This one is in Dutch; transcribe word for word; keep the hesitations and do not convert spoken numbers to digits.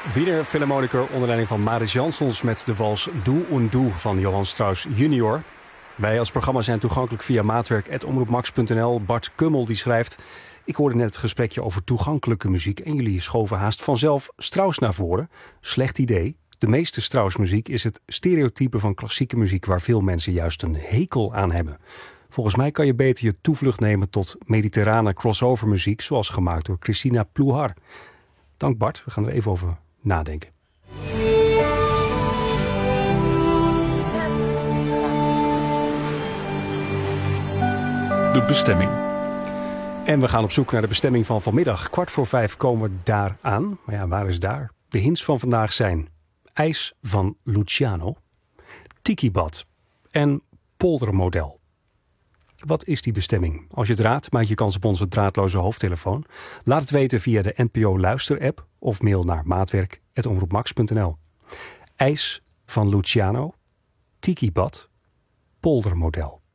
Wiener Philharmoniker onder leiding van Maris Jansons met de wals Doe und Du van Johann Strauss junior. Wij als programma zijn toegankelijk via maatwerk punt omroepmax punt n l. Bart Kummel die schrijft: ik hoorde net het gesprekje over toegankelijke muziek en jullie schoven haast vanzelf Strauss naar voren. Slecht idee. De meeste Strauss-muziek is het stereotype van klassieke muziek waar veel mensen juist een hekel aan hebben. Volgens mij kan je beter je toevlucht nemen tot mediterrane crossover muziek zoals gemaakt door Christina Plouhar. Dank Bart, we gaan er even over nadenken. De bestemming. En we gaan op zoek naar de bestemming van vanmiddag. Kwart voor vijf komen we daar aan. Maar ja, waar is daar? De hints van vandaag zijn IJs van Luciano, Tiki-bad en poldermodel. Wat is die bestemming? Als je het raadt, maak je kans op onze draadloze hoofdtelefoon. Laat het weten via de N P O Luister-app of mail naar maatwerk punt omroepmax punt n l. IJs van Luciano, Tiki-bad, poldermodel.